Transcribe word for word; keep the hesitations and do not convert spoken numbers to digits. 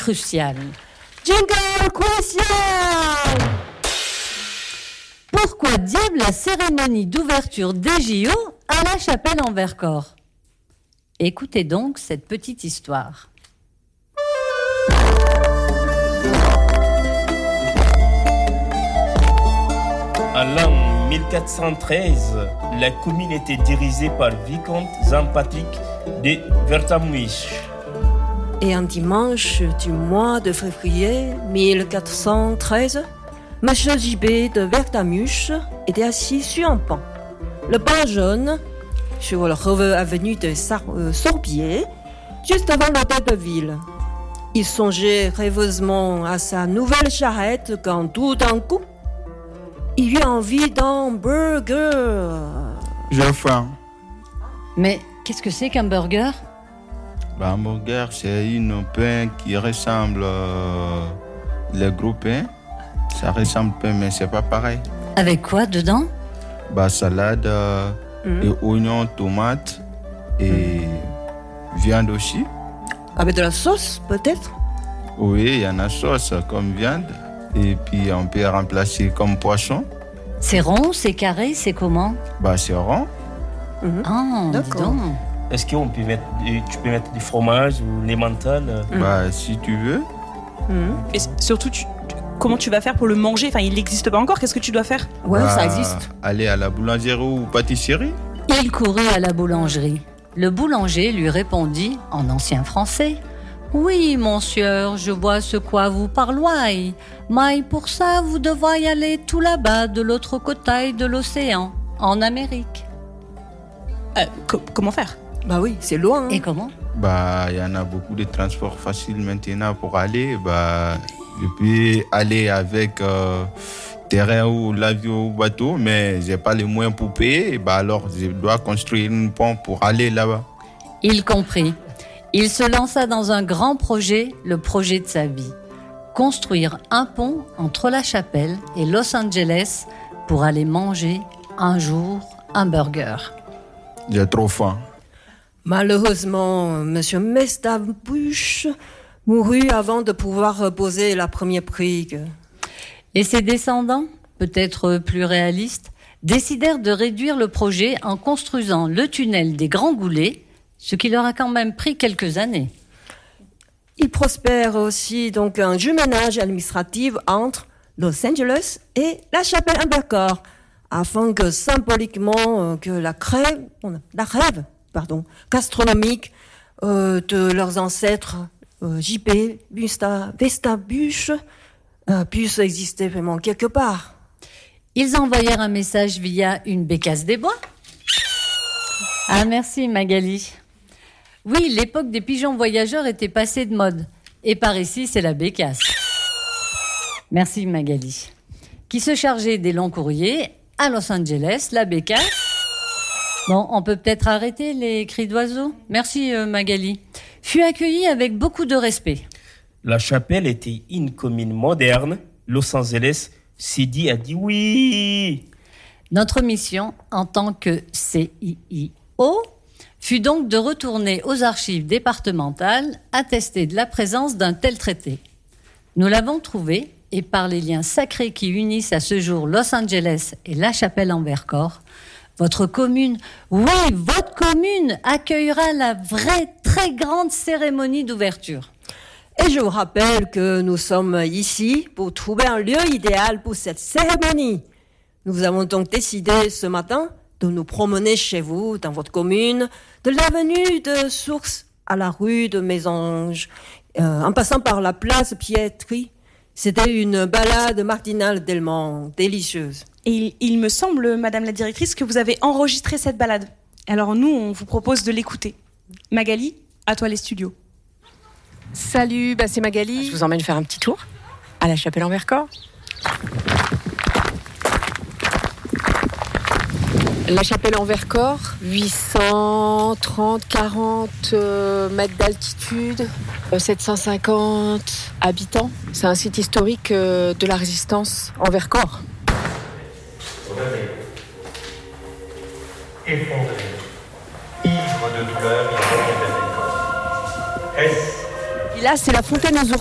cruciale. Jingle crucial! Pourquoi diable la cérémonie d'ouverture des J O à la chapelle en Vercors? Écoutez donc cette petite histoire. En l'an mille quatre cent treize, la commune était dirigée par vicomte Jean-Patrick de Vertamuysch. Et un dimanche du mois de février mille quatre cent treize, M. J B de Vertamuysch était assis sur un banc. Le banc jaune, sur la rue avenue de Sar- euh, Sorbier, juste avant l'hôtel de ville. Il songeait rêveusement à sa nouvelle charrette quand tout d'un coup, il eut envie d'un burger. J'ai faim. Mais qu'est-ce que c'est qu'un burger? Bah, un burger, c'est une pain qui ressemble euh, les gros pains. Ça ressemble un peu, mais c'est pas pareil. Avec quoi dedans? Bah, salade, euh, Mm. et oignons, tomates et viande aussi. Avec de la sauce, peut-être? Oui, il y en a sauce comme viande. Et puis, on peut remplacer comme poisson. C'est rond, c'est carré, c'est comment? Bah, c'est rond. Mhm. Ah, dis D'accord. donc. Est-ce qu'on peut mettre, du- tu peux mettre du fromage ou les mentales? Mm. Bah, si tu veux. Mhm. Et surtout, tu- tu- comment tu vas faire pour le manger? Enfin, il n'existe pas encore. Qu'est-ce que tu dois faire? Ouais, bah, ça existe. Aller à la boulangerie ou pâtisserie. Il courut à la boulangerie. Le boulanger lui répondit en ancien français. « Oui, monsieur, je vois ce quoi vous parloyez, mais pour ça, vous devez aller tout là-bas, de l'autre côté de l'océan, en Amérique. Euh, co- comment faire? Bah oui, c'est loin. » Et comment? Bah, il y en a beaucoup de transports faciles maintenant pour aller. Bah, je peux aller avec euh, terrain ou l'avion ou bateau, mais j'ai pas les moyens pour payer. Bah, alors, je dois construire une pont pour aller là-bas. Il comprit. Il se lança dans un grand projet, le projet de sa vie. Construire un pont entre la chapelle et Los Angeles pour aller manger un jour un burger. J'ai trop faim. Malheureusement, M. Mestabuche mourut avant de pouvoir poser la première brique. Et ses descendants, peut-être plus réalistes, décidèrent de réduire le projet en construisant le tunnel des Grands Goulets, ce qui leur a quand même pris quelques années. Il prospère aussi donc un jumelage administratif entre Los Angeles et la chapelle en Vercors, afin que symboliquement euh, que la crève, la rêve, pardon, gastronomique euh, de leurs ancêtres euh, J P, Busta, Vestabuche euh, puisse exister vraiment quelque part. Ils envoyèrent un message via une bécasse des bois. Ah, merci Magali. Oui, l'époque des pigeons voyageurs était passée de mode. Et par ici, c'est la bécasse. Merci Magali. Qui se chargeait des longs courriers à Los Angeles, la bécasse. Bon, on peut peut-être arrêter les cris d'oiseaux. Merci euh, Magali. Fut accueilli avec beaucoup de respect. La chapelle était une commune moderne. Los Angeles, Sidi a dit oui. Notre mission, en tant que C I I O, fut donc de retourner aux archives départementales attester de la présence d'un tel traité. Nous l'avons trouvé, et par les liens sacrés qui unissent à ce jour Los Angeles et la chapelle en Vercors, votre commune, oui, votre commune accueillera la vraie très grande cérémonie d'ouverture. Et je vous rappelle que nous sommes ici pour trouver un lieu idéal pour cette cérémonie. Nous avons donc décidé ce matin de nous promener chez vous, dans votre commune, de l'avenue de Source à la rue de Mésange, euh, en passant par la place Pietri. C'était une balade matinale tellement délicieuse. Et il, il me semble, Madame la directrice, que vous avez enregistré cette balade. Alors nous, on vous propose de l'écouter. Magali, à toi les studios. Salut, bah c'est Magali. Je vous emmène faire un petit tour à la chapelle en Vercors. La chapelle en Vercors, huit cent trente, quarante euh, mètres d'altitude, euh, sept cent cinquante habitants. C'est un site historique euh, de la résistance en Vercors. Effondré, ivre de douleur, il revient à l'école. Est-ce Et là, c'est la fontaine aux ours.